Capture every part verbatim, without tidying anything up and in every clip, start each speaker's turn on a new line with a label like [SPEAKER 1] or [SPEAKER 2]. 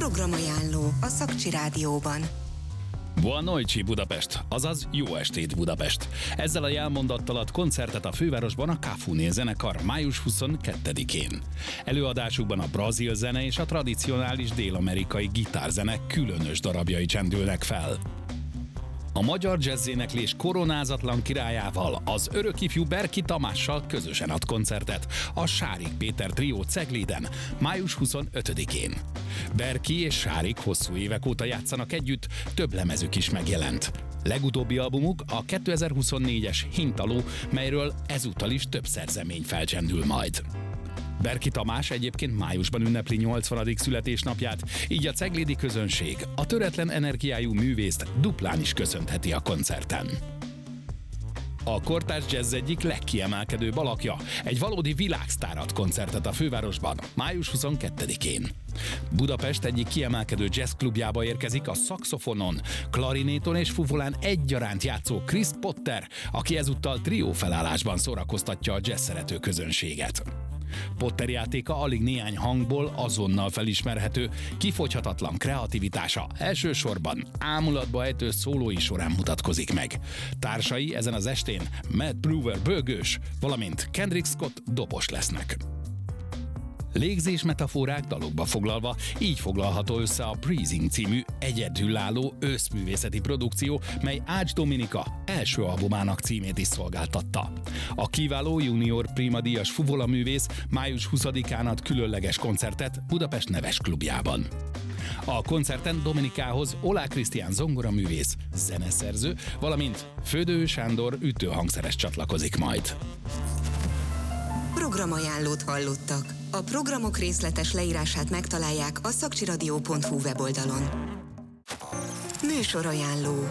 [SPEAKER 1] Programajánló a Szakcsi Rádióban.
[SPEAKER 2] Buon noite Budapest, azaz jó estét Budapest. Ezzel a jelmondattal ad koncertet a fővárosban a Cafuné zenekar május huszonkettedikén. Előadásukban a brazil zene és a tradicionális dél-amerikai gitárzene különös darabjai csendülnek fel. A magyar jazzéneklés koronázatlan királyával, az örökifjú Berki Tamással közösen ad koncertet a Sárik Péter trió Cegléden május huszonötödikén. Berki és Sárik hosszú évek óta játszanak együtt, több lemezük is megjelent. Legutóbbi albumuk a kétezer-huszonnégyes Hintaló, melyről ezúttal is több szerzemény felcsendül majd. Berki Tamás egyébként májusban ünnepli nyolcvanadik születésnapját, így a ceglédi közönség a töretlen energiájú művészt duplán is köszöntheti a koncerten. A kortárs jazz egyik legkiemelkedőbb alakja, egy valódi világsztár ad koncertet a fővárosban május huszonkettedikén. Budapest egyik kiemelkedő jazzklubjába érkezik a szaxofonon, klarinéton és fuvolán egyaránt játszó Chris Potter, aki ezúttal trió felállásban szórakoztatja a jazz szerető közönséget. Potter játéka alig néhány hangból azonnal felismerhető, kifogyhatatlan kreativitása elsősorban ámulatba ejtő szólói során mutatkozik meg. Társai ezen az estén Matt Brewer bőgős, valamint Kendrick Scott dobos lesznek. Légzés metaforák dalokba foglalva, így foglalható össze a Breathing című egyedülálló őszművészeti produkció, mely Ács Dominika első albumának címét is szolgáltatta. A kiváló junior prima díjas fuvolaművész május huszadikán ad különleges koncertet Budapest neves klubjában. A koncerten Dominikához Olá Krisztián zongoraművész, zeneszerző, valamint Födő Sándor ütőhangszeres csatlakozik majd.
[SPEAKER 1] Programajánlót hallottak. A programok részletes leírását megtalálják a szakcsiradio pont hu weboldalon. Műsorajánló.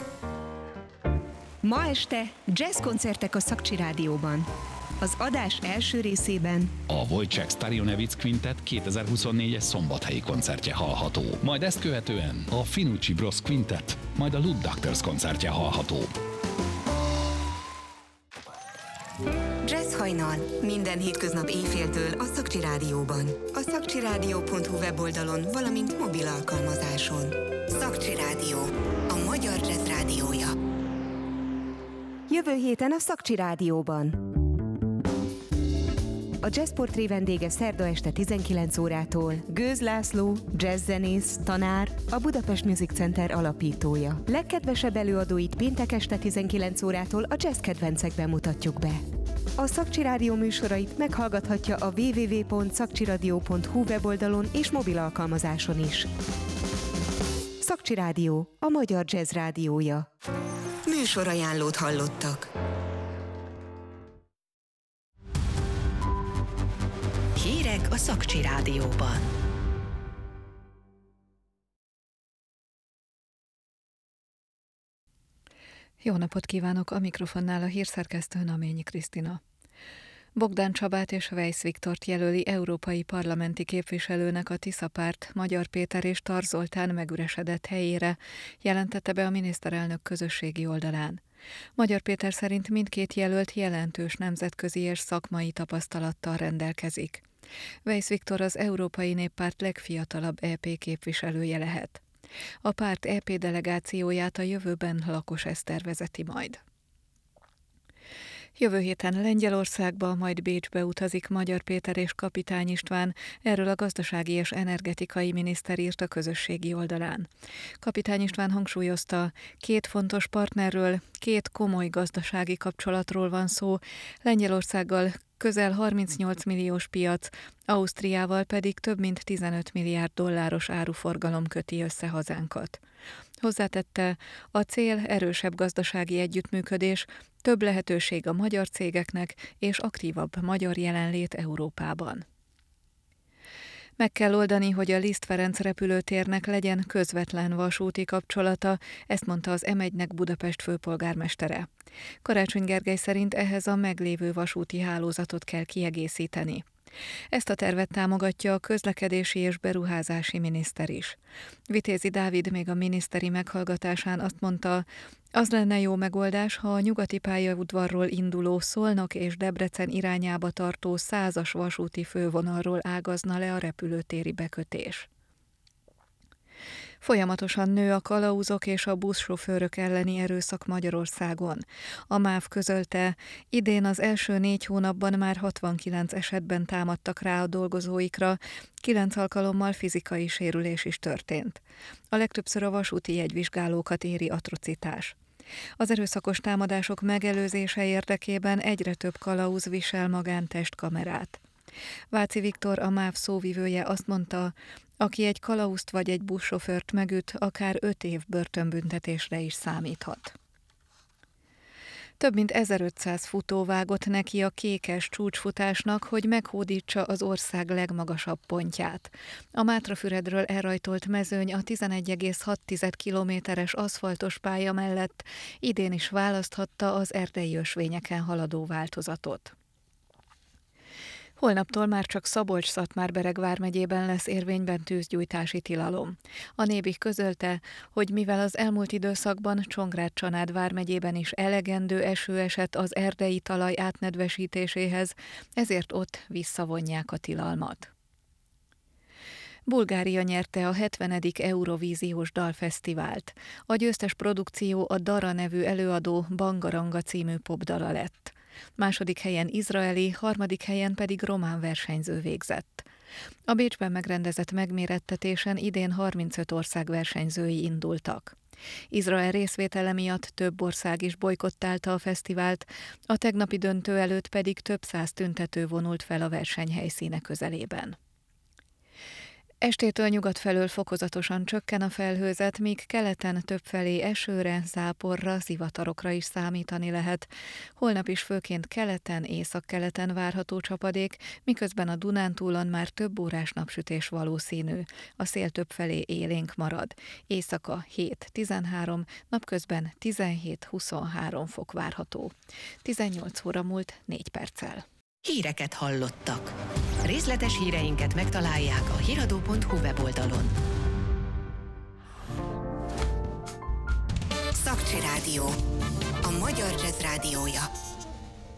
[SPEAKER 3] Ma este jazzkoncertek a Szakcsi Rádióban. Az adás első részében
[SPEAKER 2] a Wojciech Starionewicz Quintet kétezer-huszonnégyes szombathelyi koncertje hallható. Majd ezt követően a Finucci Bros Quintet, majd a Loop Doctors koncertje hallható.
[SPEAKER 1] Jazz hajnal. Minden hétköznap éjféltől a Szakcsi Rádióban. A szakcsiradio pont hu weboldalon, valamint mobil alkalmazáson. Szakcsi Rádió. A magyar jazz rádiója.
[SPEAKER 3] Jövő héten a Szakcsi Rádióban. A jazzportré vendége szerda este tizenkilenc órától Gőz László, jazzzenész, tanár, a Budapest Music Center alapítója. Legkedvesebb előadóit péntek este tizenkilenc órától a jazz kedvencekben mutatjuk be. A Szakcsi Rádió műsorait meghallgathatja a double-u double-u double-u pont szakcsiradio pont hu weboldalon és mobil alkalmazáson is. Szakcsi Rádió, a magyar jazz rádiója.
[SPEAKER 1] Műsorajánlót hallottak.
[SPEAKER 4] Hírek a Szakcsi Rádióban.
[SPEAKER 5] Jó napot kívánok, a mikrofonnál a hírszerkesztő Naményi Krisztina. Bogdán Csabát és Weisz Viktort jelöli európai parlamenti képviselőnek a Tisza Párt Magyar Péter és Tar Zoltán megüresedett helyére, jelentette be a miniszterelnök közösségi oldalán. Magyar Péter szerint mindkét jelölt jelentős nemzetközi és szakmai tapasztalattal rendelkezik. Weisz Viktor az Európai Néppárt legfiatalabb é pé képviselője lehet. A párt é pé delegációját a jövőben Lakos Eszter vezeti majd. Jövő héten Lengyelországba, majd Bécsbe utazik Magyar Péter és Kapitány István, erről a gazdasági és energetikai miniszter írt a közösségi oldalán. Kapitány István hangsúlyozta, két fontos partnerről, két komoly gazdasági kapcsolatról van szó, Lengyelországgal közel harmincnyolc milliós piac, Ausztriával pedig több mint tizenöt milliárd dolláros áruforgalom köti össze hazánkat. Hozzátette, a cél erősebb gazdasági együttműködés, több lehetőség a magyar cégeknek és aktívabb magyar jelenlét Európában. Meg kell oldani, hogy a Liszt Ferenc repülőtérnek legyen közvetlen vasúti kapcsolata, ezt mondta az em egynek Budapest főpolgármestere. Karácsony Gergely szerint ehhez a meglévő vasúti hálózatot kell kiegészíteni. Ezt a tervet támogatja a közlekedési és beruházási miniszter is. Vitézi Dávid még a miniszteri meghallgatásán azt mondta, az lenne jó megoldás, ha a nyugati pályaudvarról induló Szolnok és Debrecen irányába tartó százas vasúti fővonalról ágazna le a repülőtéri bekötés. Folyamatosan nő a kalauzok és a buszsofőrök elleni erőszak Magyarországon. A MÁV közölte, idén az első négy hónapban már hatvankilenc esetben támadtak rá a dolgozóikra, kilenc alkalommal fizikai sérülés is történt. A legtöbbször a vasúti jegyvizsgálókat éri atrocitás. Az erőszakos támadások megelőzése érdekében egyre több kalauz visel magántestkamerát. Váci Viktor, a MÁV szóvivője azt mondta, aki egy kalauzt vagy egy buszsofőrt megüt, akár öt év börtönbüntetésre is számíthat. Több mint ezerötszáz futó vágott neki a kékes csúcsfutásnak, hogy meghódítsa az ország legmagasabb pontját. A Mátrafüredről elrajtolt mezőny a tizenegy egész hat kilométeres aszfaltos pálya mellett idén is választhatta az erdei ösvényeken haladó változatot. Holnaptól már csak Szabolcs-Szatmár-Bereg vármegyében lesz érvényben tűzgyújtási tilalom. A Nébih közölte, hogy mivel az elmúlt időszakban Csongrád-Csanád vármegyében is elegendő eső esett az erdei talaj átnedvesítéséhez, ezért ott visszavonják a tilalmat. Bulgária nyerte a hetvenedik Eurovíziós Dalfesztivált. A győztes produkció a Dara nevű előadó Bangaranga című popdala lett. Második helyen izraeli, harmadik helyen pedig román versenyző végzett. A Bécsben megrendezett megmérettetésen idén harmincöt ország versenyzői indultak. Izrael részvétele miatt több ország is bojkottálta a fesztivált, a tegnapi döntő előtt pedig több száz tüntető vonult fel a versenyhelyszíne közelében. Estétől nyugat felől fokozatosan csökken a felhőzet, míg keleten többfelé esőre, záporra, zivatarokra is számítani lehet. Holnap is főként keleten, északkeleten várható csapadék, miközben a Dunántúlon már több órás napsütés valószínű. A szél többfelé élénk marad. Éjszaka hét-tizenhárom, napközben tizenhét-huszonhárom fok várható. tizennyolc óra múlt négy perccel.
[SPEAKER 4] Híreket hallottak. Részletes híreinket megtalálják a hiradó pont hu weboldalon.
[SPEAKER 1] Szakcsi Rádió. A magyar jazz rádiója.